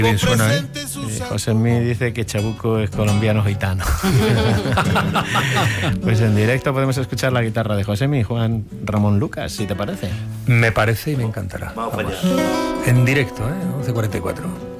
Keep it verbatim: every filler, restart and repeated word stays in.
Bien suena, ¿eh? Eh, José Mí dice que Chabuco es colombiano gitano. Pues en directo podemos escuchar la guitarra de José Mí, Juan Ramón Lucas, si te parece. Me parece y me encantará. Vamos para allá. En directo, ¿eh? once cuarenta y cuatro.